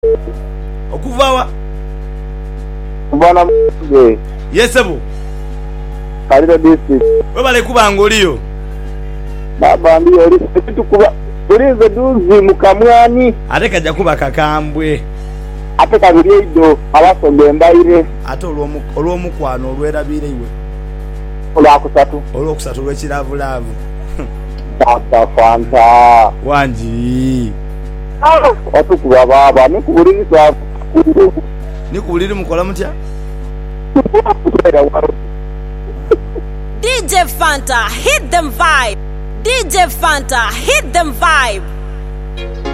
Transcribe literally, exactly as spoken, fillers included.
Okuvawa? Kubana mwe. Yesebo. Kalira district. Webale kuba ngoliyo. Baba ndiyo litu kuba. Ulize duzi mukamwani. Ate kajja kuba kakambwe. Ate kabiri ido abasombe mbaire. Ate olwomu olwomukwano olwerabire iwe. Olwakusatu. Olwokusatu lwekiravu lavu. Baba Fanta. Wanji. Otukuba baba nikubuliriza. Nikubuliri mukola mutya? D J Fanta, hit them vibe. D J Fanta, hit them vibe.